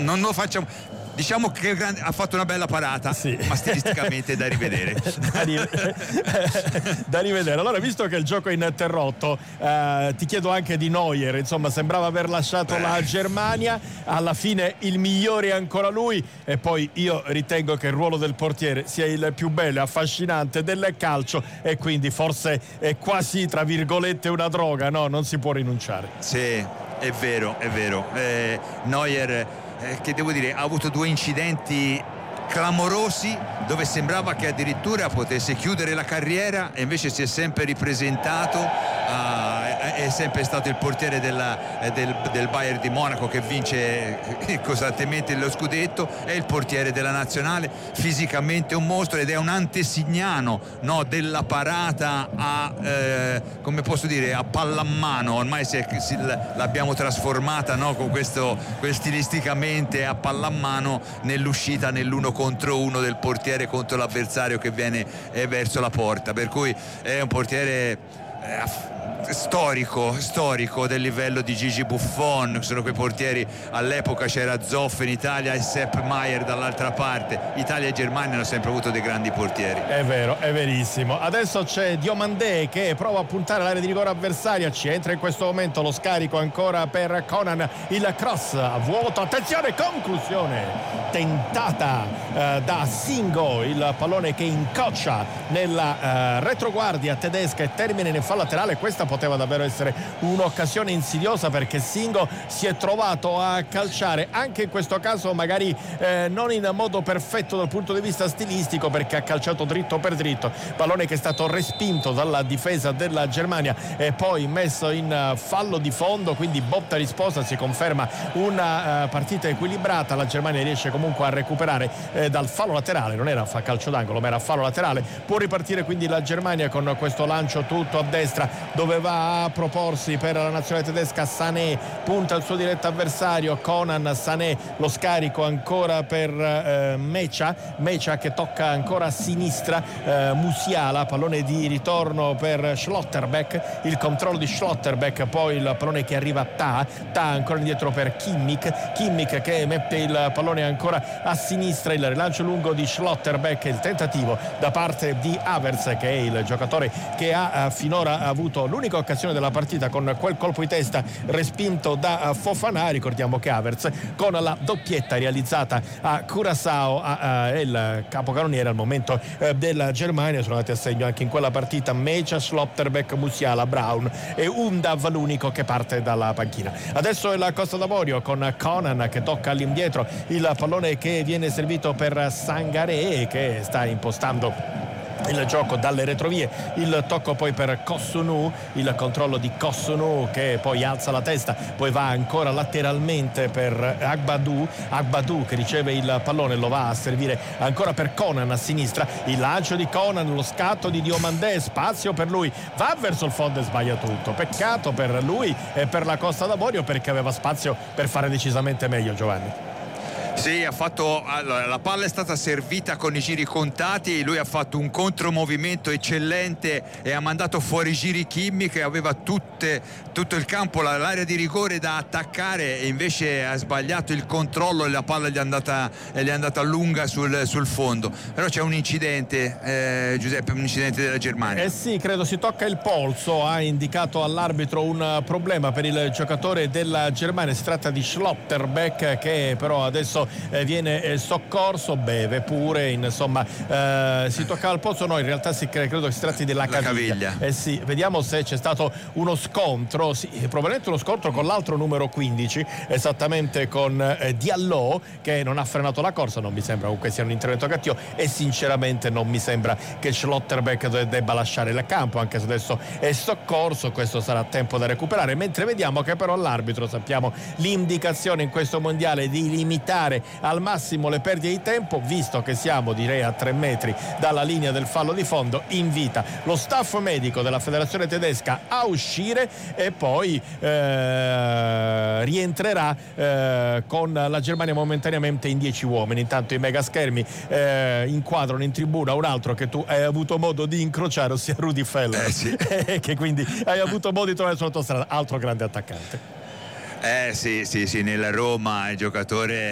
non lo facciamo. Diciamo che ha fatto una bella parata, sì, ma stilisticamente è da rivedere. Da rivedere. Allora, visto che il gioco è ininterrotto, ti chiedo anche di Neuer. Insomma, sembrava aver lasciato la Germania, alla fine il migliore è ancora lui, e poi io ritengo che il ruolo del portiere sia il più bello e affascinante del calcio, e quindi forse è quasi, tra virgolette, una droga, no? Non si può rinunciare. Sì, è vero. Neuer, che devo dire, ha avuto 2 incidenti clamorosi dove sembrava che addirittura potesse chiudere la carriera, e invece si è sempre ripresentato. È sempre stato il portiere del Bayern di Monaco, che vince costantemente lo scudetto, è il portiere della nazionale, fisicamente un mostro, ed è un antesignano, no, della parata come posso dire, a pallamano. Ormai l'abbiamo trasformata, no, con questo stilisticamente a pallamano, nell'uscita nell'1 contro 1 del portiere contro l'avversario che viene verso la porta, per cui è un portiere storico del livello di Gigi Buffon. Sono quei portieri, all'epoca c'era Zoff in Italia e Sepp Maier dall'altra parte. Italia e Germania hanno sempre avuto dei grandi portieri. È vero, è verissimo. Adesso c'è Diomandé che prova a puntare l'area di rigore avversaria, ci entra in questo momento lo scarico ancora per Conan, il cross a vuoto, attenzione, conclusione tentata da Singo, il pallone che incoccia nella retroguardia tedesca e termina in fallo laterale. Questa poteva davvero essere un'occasione insidiosa, perché Singo si è trovato a calciare anche in questo caso magari non in modo perfetto dal punto di vista stilistico, perché ha calciato dritto per dritto, pallone che è stato respinto dalla difesa della Germania e poi messo in fallo di fondo, quindi botta risposta. Si conferma una partita equilibrata, la Germania riesce comunque a recuperare dal fallo laterale, non era calcio d'angolo ma era fallo laterale. Può ripartire quindi la Germania con questo lancio tutto a destra, dove va a proporsi per la nazionale tedesca Sané, punta il suo diretto avversario Conan, Sané, lo scarico ancora per Mecha che tocca ancora a sinistra, Musiala, pallone di ritorno per Schlotterbeck, il controllo di Schlotterbeck, poi il pallone che arriva a Ta ancora indietro per Kimmich che mette il pallone ancora a sinistra, il rilancio lungo di Schlotterbeck, il tentativo da parte di Havertz, che è il giocatore che ha finora avuto l'unica occasione della partita con quel colpo di testa respinto da Fofana. Ricordiamo che Havertz, con la doppietta realizzata a Curaçao, è il capocannoniere al momento della Germania. Sono andati a segno anche in quella partita Mecha, Schlotterbeck, Musiala, Braun e Undav, l'unico che parte dalla panchina. Adesso è la Costa d'Avorio con Conan che tocca all'indietro il pallone che viene servito per Sangaré, che sta impostando il gioco dalle retrovie, il tocco poi per Kossounou, il controllo di Kossounou che poi alza la testa, poi va ancora lateralmente per Agbadou che riceve il pallone, lo va a servire ancora per Conan a sinistra, il lancio di Conan, lo scatto di Diomandé, spazio per lui, va verso il fondo e sbaglia tutto. Peccato per lui e per la Costa d'Avorio, perché aveva spazio per fare decisamente meglio, Giovanni. Sì, allora, la palla è stata servita con i giri contati, lui ha fatto un contromovimento eccellente e ha mandato fuori giri Kimmich, che aveva tutto il campo, l'area di rigore da attaccare, e invece ha sbagliato il controllo e la palla gli è andata lunga sul fondo. Però c'è un incidente, Giuseppe, un incidente della Germania. Sì, credo si tocca il polso, ha indicato all'arbitro un problema per il giocatore della Germania. Si tratta di Schlotterbeck, che però adesso viene soccorso, beve pure, insomma si tocca al polso, no, in realtà credo che si tratti della caviglia. Sì, vediamo se c'è stato uno scontro, sì, probabilmente uno scontro con l'altro numero 15, esattamente con Diallo, che non ha frenato la corsa. Non mi sembra comunque sia un intervento cattivo, e sinceramente non mi sembra che Schlotterbeck debba lasciare il campo, anche se adesso è soccorso. Questo sarà tempo da recuperare, mentre vediamo che però l'arbitro, sappiamo l'indicazione in questo mondiale di limitare al massimo le perdite di tempo, visto che siamo direi a 3 metri dalla linea del fallo di fondo, invita lo staff medico della federazione tedesca a uscire e poi rientrerà con la Germania momentaneamente in 10 uomini. Intanto i megaschermi inquadrano in tribuna un altro che tu hai avuto modo di incrociare, ossia Rudi Feller, sì. Che quindi hai avuto modo di trovare sulla tua strada, altro grande attaccante. Sì, nella Roma il giocatore